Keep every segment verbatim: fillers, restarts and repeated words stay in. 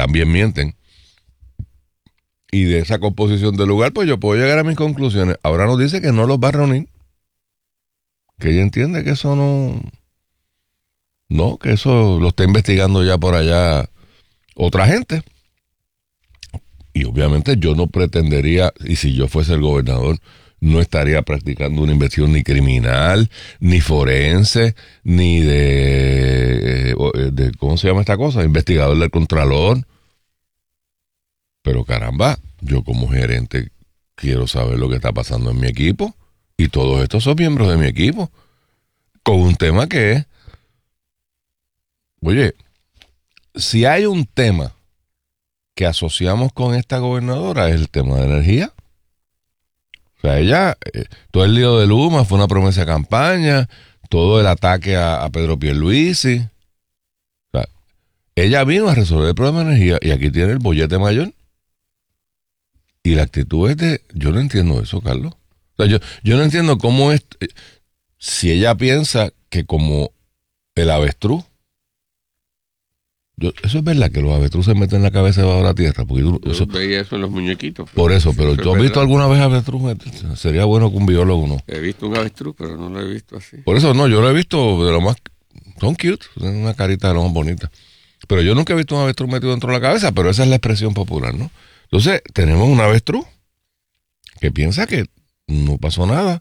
también mienten. Y de esa composición del lugar, pues yo puedo llegar a mis conclusiones. Ahora nos dice que no los va a reunir. Que ella entiende que eso no... No, que eso lo está investigando ya por allá otra gente. Y obviamente yo no pretendería, y si yo fuese el gobernador, no estaría practicando una investigación ni criminal, ni forense, ni de, de ¿cómo se llama esta cosa? Investigador del Contralor. Pero caramba, yo como gerente quiero saber lo que está pasando en mi equipo. Y todos estos son miembros de mi equipo. Con un tema que es... Oye, si hay un tema que asociamos con esta gobernadora es el tema de energía. O sea, ella, eh, todo el lío de Luma fue una promesa de campaña, todo el ataque a, a Pedro Pierluisi. O sea, ella vino a resolver el problema de energía y aquí tiene el bollete mayor. Y la actitud es de... Yo no entiendo eso, Carlos. O sea, yo, yo no entiendo cómo es... Eh, si ella piensa que como el avestruz... Yo, eso es verdad que los avestruz se meten en la cabeza debajo de la tierra. Porque tú, yo eso, veía eso en los muñequitos. Por eso, pero eso ¿tú has visto alguna vez avestruz? Sería bueno que un biólogo no. He visto un avestruz, pero no lo he visto así. Por eso no, yo lo he visto de lo más... Son cute, tienen una carita de lo más bonita. Pero yo nunca he visto un avestruz metido dentro de la cabeza, pero esa es la expresión popular, ¿no? Entonces, tenemos un avestruz que piensa que no pasó nada.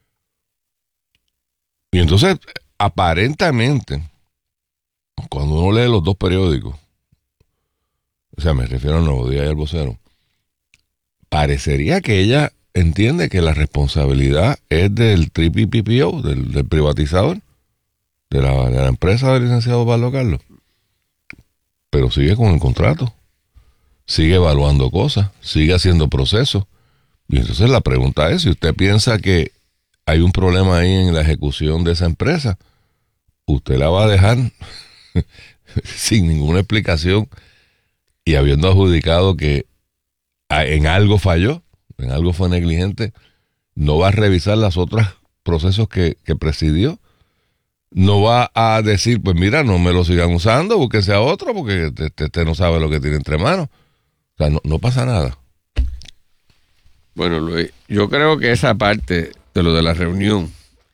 Y entonces, aparentemente... Cuando uno lee los dos periódicos, o sea, me refiero al Nuevo Día y al Vocero, parecería que ella entiende que la responsabilidad es del triple P P O, del, del privatizador, de la, de la empresa del licenciado Pablo Carlos. Pero sigue con el contrato, sigue evaluando cosas, sigue haciendo procesos. Y entonces la pregunta es, si usted piensa que hay un problema ahí en la ejecución de esa empresa, ¿usted la va a dejar sin ninguna explicación y habiendo adjudicado que en algo falló, en algo fue negligente, no va a revisar los otros procesos que, que presidió? No va a decir, pues mira, no me lo sigan usando, búsquese a otro porque usted no sabe lo que tiene entre manos. O sea, no, no pasa nada. Bueno, Luis, yo creo que esa parte de lo de la reunión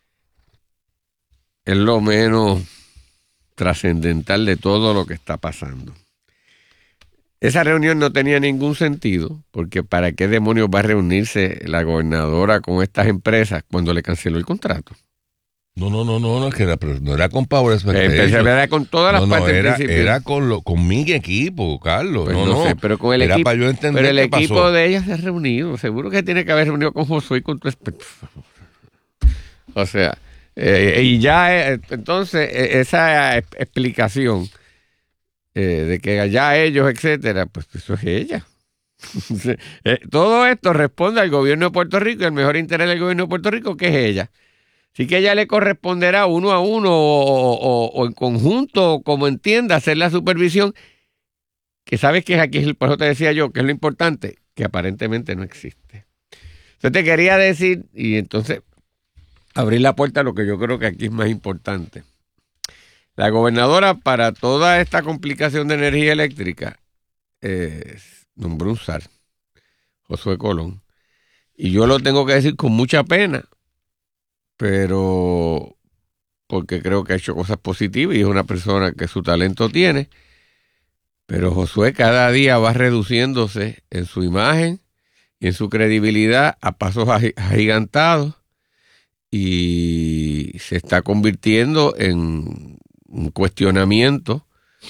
es lo menos trascendental de todo lo que está pasando. Esa reunión no tenía ningún sentido, porque ¿para qué demonios va a reunirse la gobernadora con estas empresas cuando le canceló el contrato? No, no, no, no, no, es que era, no era con Power Expectation. Era con todas las no, partes no, era, principio. era con, lo, con mi equipo, Carlos. Pues no, no, no sé, pero con el era equipo. Para yo entender pero el qué equipo pasó. de ella se ha reunido. Seguro que tiene que haber reunido con Josué y con tu esp- O sea, eh, y ya, eh, entonces, eh, esa explicación eh, de que ya ellos, etcétera, pues eso es ella. eh, todo esto responde al gobierno de Puerto Rico y al mejor interés del gobierno de Puerto Rico, que es ella. Así que a ella le corresponderá uno a uno o, o, o en conjunto, como entienda, hacer la supervisión, que sabes que es aquí, por eso te decía yo, que es lo importante, que aparentemente no existe. Entonces te quería decir, y entonces abrir la puerta a lo que yo creo que aquí es más importante. La gobernadora, para toda esta complicación de energía eléctrica, eh, nombró un zar, Josué Colón. Y yo lo tengo que decir con mucha pena, pero porque creo que ha hecho cosas positivas y es una persona que su talento tiene. Pero Josué cada día va reduciéndose en su imagen y en su credibilidad a pasos agigantados y se está convirtiendo en un cuestionamiento,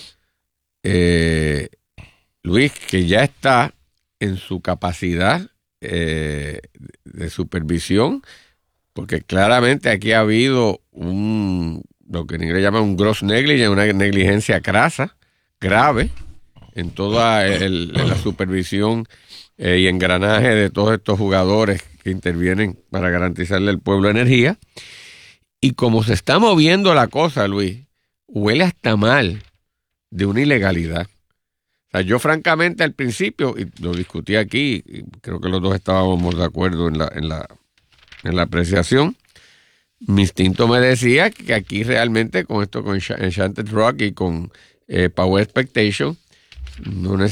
eh, Luis, que ya está en su capacidad eh, de supervisión, porque claramente aquí ha habido un, lo que en inglés llaman un gross negligence, una negligencia crasa, grave, en toda el, en la supervisión eh, y engranaje de todos estos jugadores que intervienen para garantizarle al pueblo energía. Y como se está moviendo la cosa, Luis, huele hasta mal de una ilegalidad. O sea, yo francamente al principio, y lo discutí aquí, y creo que los dos estábamos de acuerdo en la, en la, en la apreciación, mi instinto me decía que aquí realmente con esto, con Enchanted Rock y con eh, Power Expectation, no necesariamente